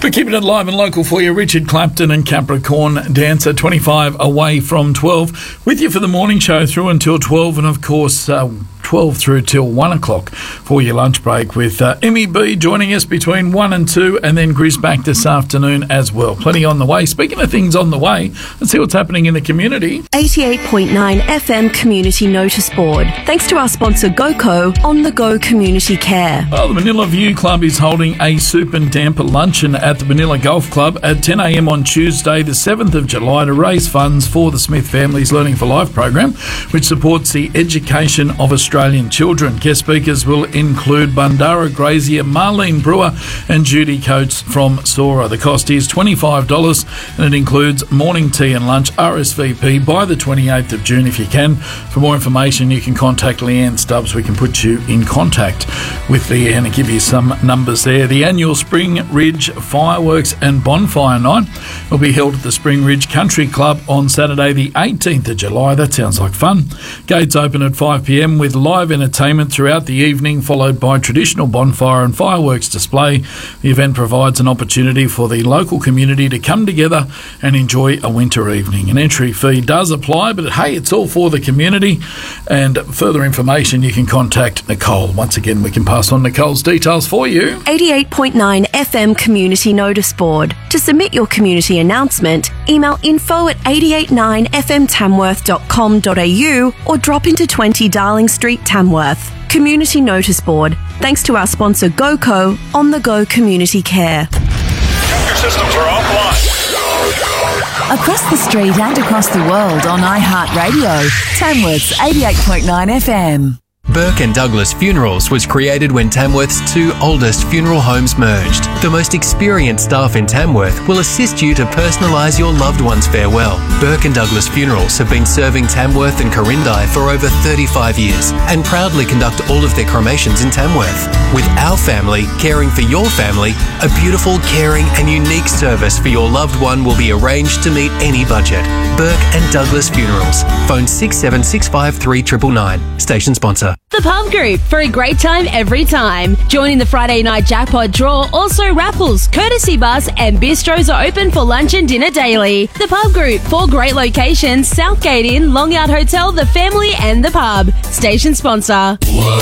We're keeping it live and local for you. Richard Clapton and Capricorn Dancer, 25 away from 12. With you for the morning show through until 12, and of course 12 through till 1 o'clock for your lunch break with Emmy B joining us between 1 and 2, and then Grizz back this afternoon as well. Plenty on the way. Speaking of things on the way, let's see what's happening in the community. 88.9 FM Community Notice Board. Thanks to our sponsor GoCo, On The Go Community Care. Well, the Manila View Club is holding a soup and damper luncheon at the Manila Golf Club at 10 a.m. on Tuesday, the 7th of July, to raise funds for the Smith Family's Learning for Life program, which supports the education of Australian children. Guest speakers will include Bandara Grazier, Marlene Brewer and Judy Coates from Sora. The cost is $25 and it includes morning tea and lunch. RSVP by the 28th of June if you can. For more information, you can contact Leanne Stubbs. We can put you in contact with Leanne and give you some numbers there. The annual Spring Ridge Fireworks and Bonfire Night will be held at the Spring Ridge Country Club on Saturday the 18th of July. That sounds like fun. Gates open at 5 p.m. with live entertainment throughout the evening, followed by traditional bonfire and fireworks display. The event provides an opportunity for the local community to come together and enjoy a winter evening. An entry fee does apply, but hey, it's all for the community. And further information, you can contact Nicole. Once again, we can pass on Nicole's details for you. 88.9 FM Community Notice Board. To submit your community announcement, email info@889fmtamworth.com.au or drop into 20 Darling Street, Tamworth. Community Notice Board. Thanks to our sponsor GoCo, On The Go Community Care. Your systems are offline. Across the street and across the world on iHeartRadio, Tamworth's 88.9 FM. Burke and Douglas Funerals was created when Tamworth's two oldest funeral homes merged. The most experienced staff in Tamworth will assist you to personalise your loved one's farewell. Burke and Douglas Funerals have been serving Tamworth and Corindai for over 35 years and proudly conduct all of their cremations in Tamworth. With our family caring for your family, a beautiful, caring and unique service for your loved one will be arranged to meet any budget. Burke and Douglas Funerals. Phone 6765399. Station sponsor. The Pub Group, for a great time every time. Joining the Friday night jackpot draw, also raffles, courtesy bus and bistros are open for lunch and dinner daily. The Pub Group, 4 great locations: Southgate Inn, Long Yard Hotel, The Family and The Pub. Station sponsor. Whoa.